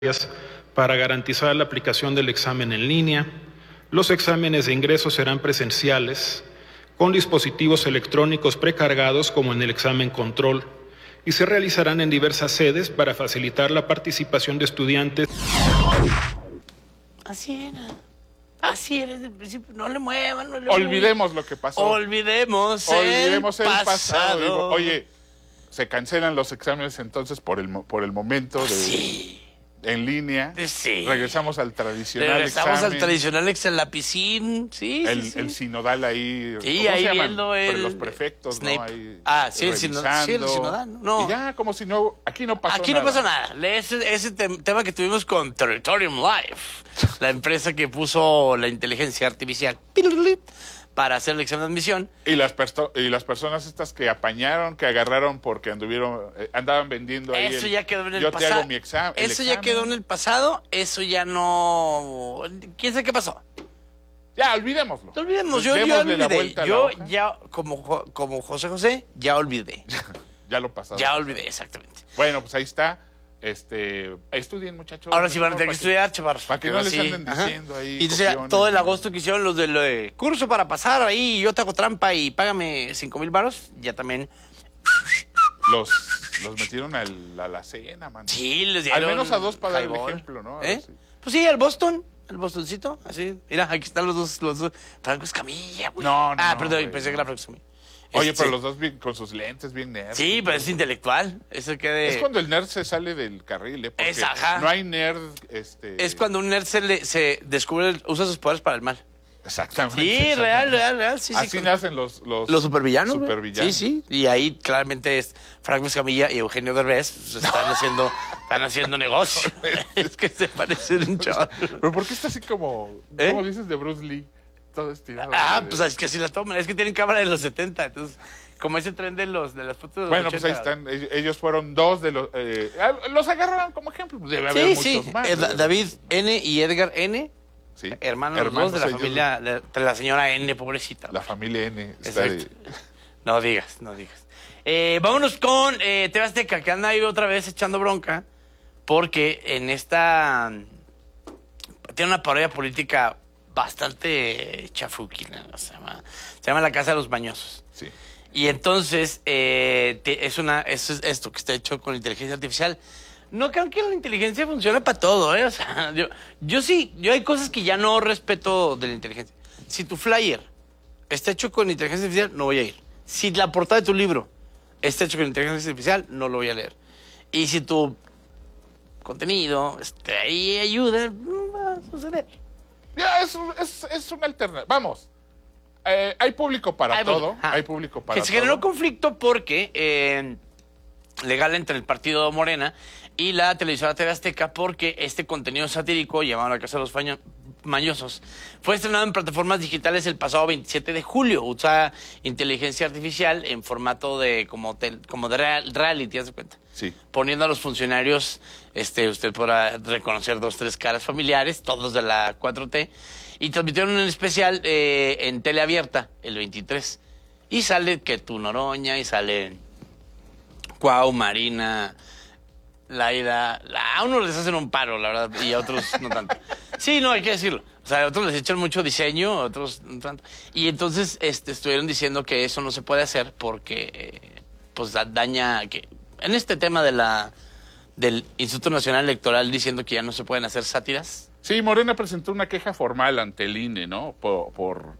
para garantizar la aplicación del examen en línea. Los exámenes de ingreso serán presenciales, con dispositivos electrónicos precargados como en el examen control, y se realizarán en diversas sedes para facilitar la participación de estudiantes. Así era desde el principio. No le muevan, no le Olvidemos lo que pasó. Olvidemos el pasado. Digo, oye, se cancelan los exámenes entonces por el momento de en línea. Sí. Regresamos al tradicional Regresamos examen. al tradicional examen, la piscina. Sí. El sinodal ahí. Sí, ¿cómo ahí se llaman? viendo Los prefectos, Snape. ¿no? Ahí Sí, el sinodal. No. Y ya, como si no, aquí no pasó nada. Aquí no pasó nada. Ese tema que tuvimos con Territorium Live, la empresa que puso la inteligencia artificial para hacer el examen de admisión. Y las personas estas que apañaron, que agarraron porque andaban vendiendo ahí. Eso ya quedó en el yo pasado. te hago mi examen. Eso ya quedó en el pasado. Eso ya no. ¿Quién sabe qué pasó? Ya, olvidémoslo. Olvidemos. Yo Démosle la olvidé. vuelta a la Yo hoja. ya, como José, ya olvidé. Ya lo pasado. Ya olvidé, exactamente. Bueno, pues ahí está. Estudien, muchachos. Ahora sí van a tener que estudiar, chavarros. Para que no les anden Ajá. diciendo ahí. Y entonces copiones, todo el ¿no? agosto que hicieron los del curso para pasar ahí, yo te hago trampa y págame 5,000 varos, ya también. Los metieron a la cena, man. Sí, les Al dieron menos a dos para dar el highball. ejemplo, ¿no? A ¿Eh? ver si- Pues sí, al Boston, el Bostoncito, así. Mira, aquí están los dos. Franco Escamilla, güey. No, Perdón, güey, pensé que no. era Franco Escamilla. Oye, pero los dos con sus lentes bien nerds. Sí, pero es intelectual. Eso que Es cuando el nerd se sale del carril, ¿eh? Porque ajá. no hay nerd, Es cuando un nerd se descubre, usa sus poderes para el mal. Exactamente. Sí, exactamente. real. Sí, Así sí. nacen los Supervillanos. güey. supervillanos. Sí. Y ahí claramente es Franco Escamilla y Eugenio Derbez pues, están haciendo negocio. Es que se parecen un chorro. Pero ¿por qué está así como dices de Bruce Lee? Todo estirado. Pues es que así la toman. Es que tienen cámara de los 70. Entonces, como ese tren de las fotos de los Bueno, 80. pues ahí están. Ellos fueron dos de los agarraron como ejemplo. Pues debe haber muchos más. David N. y Edgar N. Sí. Hermanos los dos de la ellos, familia, de la señora N, pobrecita. La familia N. Está Exacto. No digas. Vámonos con TV Azteca, que anda ahí otra vez echando bronca, porque en esta tiene una parodia política bastante chafuquina, ¿no? Se llama La Casa de los Mañosos. Sí. Y entonces es esto que está hecho con inteligencia artificial. No creo que la inteligencia funcione para todo, ¿eh? O sea, yo hay cosas que ya no respeto de la inteligencia. Si tu flyer está hecho con inteligencia artificial, no voy a ir. Si la portada de tu libro está hecho con inteligencia artificial, no lo voy a leer. Y si tu contenido ahí ayuda, no va a suceder. Ya, es una alternativa. Vamos. Hay público para todo. Ajá. Hay público para que todo. se generó conflicto porque legal entre el partido Morena y la televisora TV Azteca, porque este contenido satírico llamado La Casa de los Mañosos fue estrenado en plataformas digitales el pasado 27 de julio. Usa inteligencia artificial en formato de como de reality, ¿te das cuenta? Sí. Poniendo a los funcionarios, usted podrá reconocer 2, 3 caras familiares, todos de la 4T, y transmitieron un especial en teleabierta el 23. Y sale que tu Noroña, y sale Cuau, Marina, Laida. A unos les hacen un paro, la verdad, y a otros no tanto. Sí, no, hay que decirlo. O sea, a otros les echan mucho diseño, a otros no tanto. Y entonces estuvieron diciendo que eso no se puede hacer porque pues daña... que en este tema del Instituto Nacional Electoral diciendo que ya no se pueden hacer sátiras. Sí, Morena presentó una queja formal ante el INE, ¿no? Por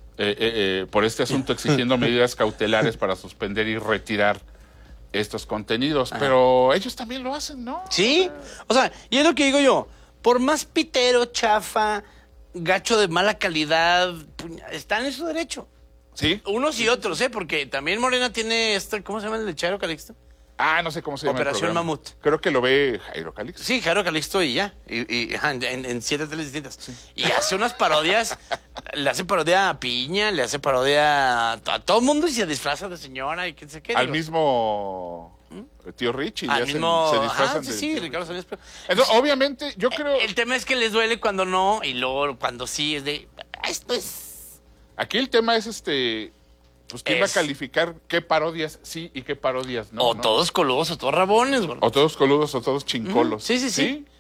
este asunto, exigiendo medidas cautelares para suspender y retirar estos contenidos. Ajá. Pero ellos también lo hacen, ¿no? Sí, o sea, y es lo que digo yo. Por más pitero, chafa, gacho de mala calidad, están en su derecho. Sí. Unos y otros, Porque también Morena tiene ¿cómo se llama el de Chairo Calixto? No sé cómo se llama el Operación programa. Mamut. Creo que lo ve Jairo Calixto. Sí, Jairo Calixto y ya. En 7 teles distintas. Sí. Y hace unas parodias. Le hace parodia a Piña, le hace parodia a todo el mundo y se disfraza de señora y qué sé qué. Al mismo tío Richie. Al mismo... se disfrazan de sí, tío Ricardo Salinas. Entonces, obviamente, yo creo... El tema es que les duele cuando no y luego cuando sí es de... Esto es... Aquí el tema es pues quién va a calificar qué parodias sí y qué parodias no. O ¿no? todos coludos o todos rabones, güey. O todos coludos o todos chincolos. Sí.